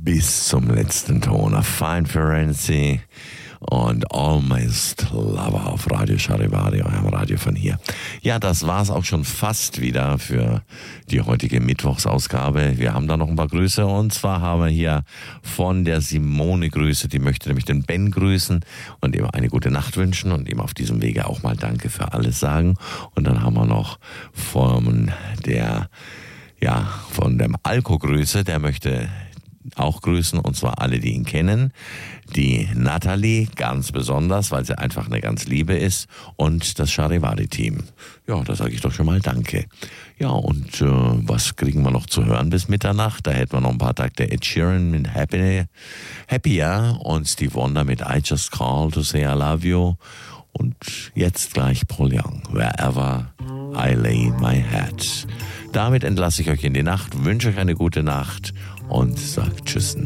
bis zum letzten Ton. A Fine Firenze und Almost Lover auf Radio Charivari, eurem Radio von hier. Ja, das war's auch schon fast wieder für die heutige Mittwochsausgabe. Wir haben da noch ein paar Grüße und zwar haben wir hier von der Simone Grüße, die möchte nämlich den Ben grüßen und ihm eine gute Nacht wünschen und ihm auf diesem Wege auch mal Danke für alles sagen. Und dann haben wir noch von dem Alko Grüße, der möchte auch grüßen, und zwar alle, die ihn kennen. Die Nathalie ganz besonders, weil sie einfach eine ganz Liebe ist, und das Charivari-Team. Ja, da sage ich doch schon mal Danke. Ja, und was kriegen wir noch zu hören bis Mitternacht? Da hätten wir noch ein paar Takte Ed Sheeran mit Happier und Steve Wonder mit I Just Called to Say I Love You. Und jetzt gleich Paul Young, Wherever I Lay My Head. Damit entlasse ich euch in die Nacht, wünsche euch eine gute Nacht und sage Tschüss.